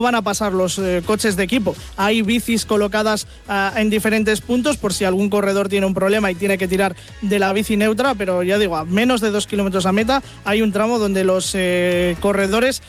van a pasar los coches de equipo. Hay bicis colocadas en diferentes puntos por si algún corredor tiene un problema y tiene que tirar de la bici neutra, pero ya digo, a menos de 2 kilómetros a meta hay un tramo donde los corredores